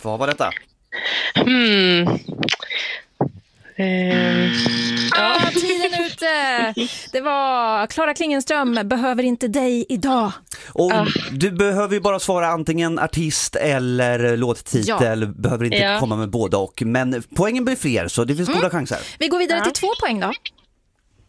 Vad var detta? Tiden är ute. Det var Klara Klingenström, Behöver inte dig idag. Och du behöver ju bara svara antingen artist eller låttitel. Behöver inte komma med båda och. Men poängen blir fler, så det finns goda chanser. Vi går vidare till 2 poäng då.